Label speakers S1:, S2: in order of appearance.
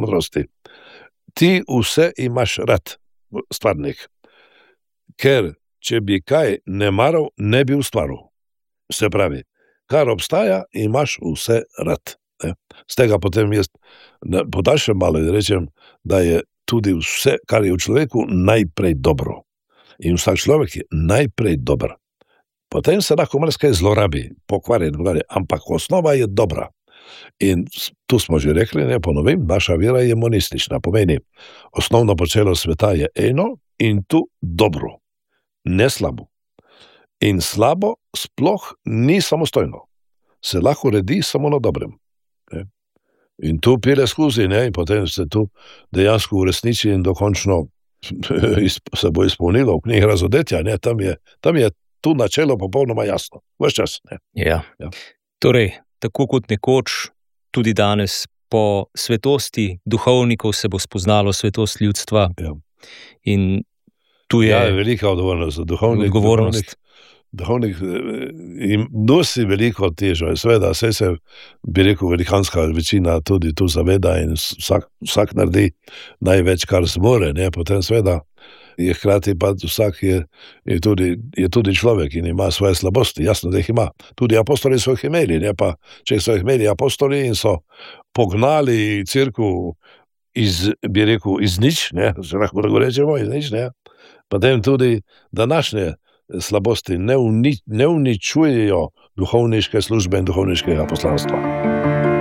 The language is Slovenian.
S1: modrosti. Ti vse imaš rad, stvarnik. Ker, če bi kaj ne maral, ne bi ustvaril. Se pravi, kar obstaja, imaš vse rad. Ne? Z tega potem jaz podaljšam malo in rečem, da je tudi vse, kar je v človeku, najprej dobro. In vsak človek je najprej dober. Potem se lahko marsikaj zlorabi, pokvari, ampak osnova je dobra. In tu smo že rekli, ne ponovim, naša vera je monistična, pomeni, osnovno počelo sveta je eno in tu dobro, ne slabo. In slabo sploh ni samostojno, se lahko redi samo na dobrem. Ne? In tu pile skozi, ne, in potem se tu dejansko uresniči in dokončno se bo izpolnilo v knjigi Razodetja, ne, tam je tu načelo popolnoma jasno, ves čas. Ne.
S2: Ja. Torej, tako kot nekoč, tudi danes po svetosti duhovnikov se bo spoznalo svetost ljudstva.
S1: Ja.
S2: In tu je
S1: velika odgovornost za duhovnik nosi veliko težo, seveda, vse se, bi rekel, velikanska večina tudi tu zaveda in vsak naredi največ, kar zmore, ne, potem seveda je hkrati pa vsak je tudi človek in ima svoje slabosti, jasno, da jih ima. Tudi apostoli so jih imeli, ne, pa če so jih imeli apostoli in so pognali cerkev bi rekel, iz nič, ne, se lahko rečemo, iz nič, ne, potem tudi današnje slabosti ne uničujejo duhovniške službe in duhovniškega poslanstva.